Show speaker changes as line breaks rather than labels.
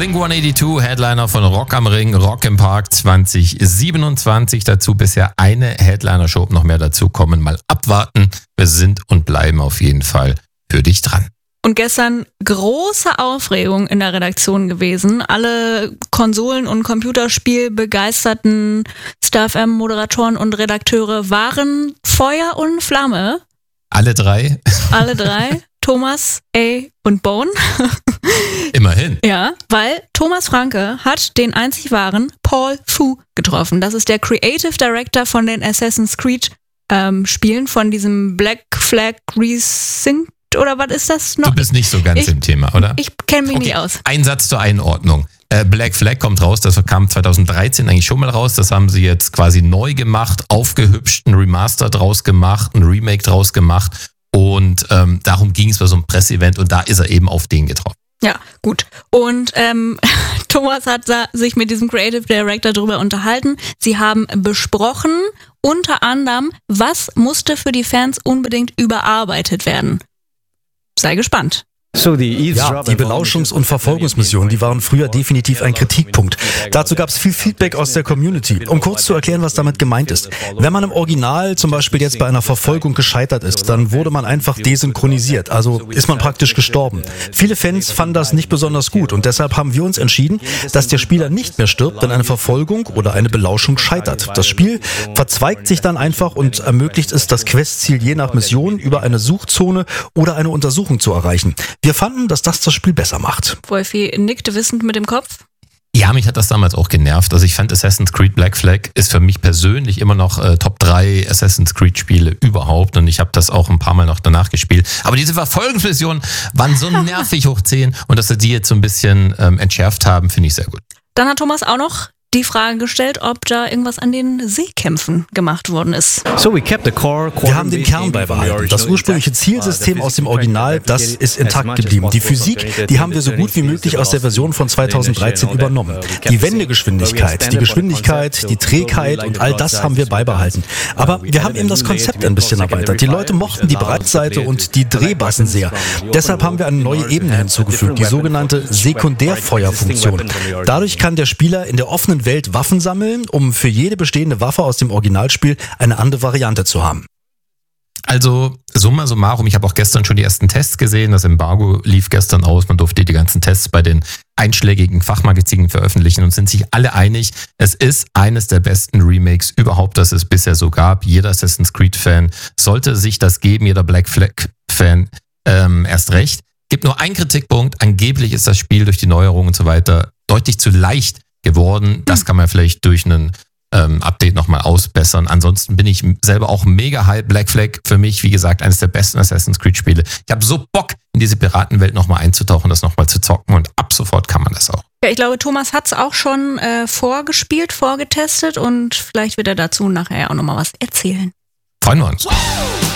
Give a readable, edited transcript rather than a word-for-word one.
Blink-182, Headliner von Rock am Ring, Rock im Park 2027. Dazu bisher eine Headliner-Show, ob noch mehr dazu kommen. Mal abwarten. Wir sind und bleiben auf jeden Fall für dich dran.
Und gestern große Aufregung in der Redaktion gewesen. Alle Konsolen- und Computerspiel-begeisterten StarFM-Moderatoren und Redakteure waren Feuer und Flamme.
Alle drei?
Alle drei. Thomas, A und Bone.
Immerhin.
Ja, weil Thomas Franke hat den einzig wahren Paul Fu getroffen. Das ist der Creative Director von den Assassin's Creed Spielen, von diesem Black Flag Resynced, oder was ist das noch?
Du bist nicht so ganz im Thema, oder?
Ich kenne mich nicht aus.
Ein Satz zur Einordnung. Black Flag kommt raus, das kam 2013 eigentlich schon mal raus. Das haben sie jetzt quasi neu gemacht, aufgehübscht, ein Remaster draus gemacht, ein Remake draus gemacht. Und darum ging es bei so einem Presseevent und da ist er eben auf den getroffen.
Ja, gut. Und Thomas hat sich mit diesem Creative Director darüber unterhalten. Sie haben besprochen, unter anderem, was musste für die Fans unbedingt überarbeitet werden. Sei gespannt.
Ja, die Belauschungs- und Verfolgungsmissionen, die waren früher definitiv ein Kritikpunkt. Dazu gab es viel Feedback aus der Community. Um kurz zu erklären, was damit gemeint ist. Wenn man im Original zum Beispiel jetzt bei einer Verfolgung gescheitert ist, dann wurde man einfach desynchronisiert, also ist man praktisch gestorben. Viele Fans fanden das nicht besonders gut und deshalb haben wir uns entschieden, dass der Spieler nicht mehr stirbt, wenn eine Verfolgung oder eine Belauschung scheitert. Das Spiel verzweigt sich dann einfach und ermöglicht es, das Questziel je nach Mission über eine Suchzone oder eine Untersuchung zu erreichen. Wir fanden, dass das Spiel besser macht.
Wolfi nickte wissend mit dem Kopf.
Ja, mich hat das damals auch genervt. Also ich fand Assassin's Creed Black Flag ist für mich persönlich immer noch Top 3 Assassin's Creed Spiele überhaupt und ich habe das auch ein paar Mal noch danach gespielt. Aber diese Verfolgungsmissionen waren so nervig hoch 10 und dass sie die jetzt so ein bisschen entschärft haben, finde ich sehr gut.
Dann hat Thomas auch noch die Frage gestellt, ob da irgendwas an den Seekämpfen gemacht worden ist.
Wir haben den Kern beibehalten. Das ursprüngliche Zielsystem aus dem Original, das ist intakt geblieben. Die Physik, die haben wir so gut wie möglich aus der Version von 2013 übernommen. Die Wendegeschwindigkeit, die Geschwindigkeit, die Trägheit und all das haben wir beibehalten. Aber wir haben eben das Konzept ein bisschen erweitert. Die Leute mochten die Breitseite und die Drehbassen sehr. Deshalb haben wir eine neue Ebene hinzugefügt, die sogenannte Sekundärfeuerfunktion. Dadurch kann der Spieler in der offenen Welt Waffen sammeln, um für jede bestehende Waffe aus dem Originalspiel eine andere Variante zu haben.
Also summa summarum, ich habe auch gestern schon die ersten Tests gesehen, das Embargo lief gestern aus, man durfte die ganzen Tests bei den einschlägigen Fachmagazinen veröffentlichen und sind sich alle einig, es ist eines der besten Remakes überhaupt, das es bisher so gab. Jeder Assassin's Creed-Fan sollte sich das geben, jeder Black Flag-Fan erst recht. Gibt nur einen Kritikpunkt, angeblich ist das Spiel durch die Neuerungen und so weiter deutlich zu leicht geworden. Das kann man vielleicht durch einen Update nochmal ausbessern. Ansonsten bin ich selber auch mega hype. Black Flag für mich, wie gesagt, eines der besten Assassin's Creed Spiele. Ich habe so Bock, in diese Piratenwelt nochmal einzutauchen, das nochmal zu zocken und ab sofort kann man das auch.
Ja, ich glaube, Thomas hat es auch schon vorgespielt, vorgetestet und vielleicht wird er dazu nachher auch nochmal was erzählen.
Freuen wir uns.